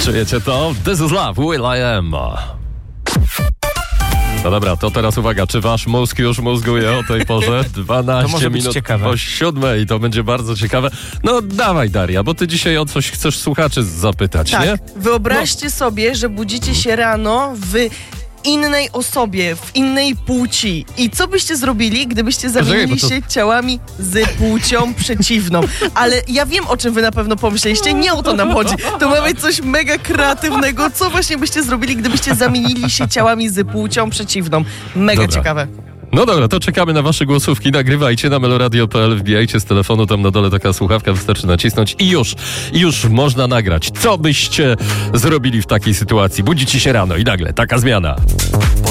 Czujecie to? This is love, Will I Am. No dobra, to teraz uwaga, czy wasz mózg już mózguje o tej porze? 12 minut po 7 to będzie bardzo ciekawe. No dawaj, Daria, bo ty dzisiaj o coś chcesz słuchaczy zapytać, tak. nie? Wyobraźcie sobie, że budzicie się rano w innej osobie, w innej płci. I co byście zrobili, gdybyście zamienili się ciałami z płcią przeciwną? Ale ja wiem, o czym wy na pewno pomyśleliście. Nie o to nam chodzi. To ma być coś mega kreatywnego. Co właśnie byście zrobili, gdybyście zamienili się ciałami z płcią przeciwną? Mega ciekawe. No dobra, to czekamy na wasze głosówki. Nagrywajcie na meloradio.pl, wbijajcie z telefonu, tam na dole taka słuchawka, wystarczy nacisnąć i już można nagrać. Co byście zrobili w takiej sytuacji? Budzicie się rano i nagle taka zmiana.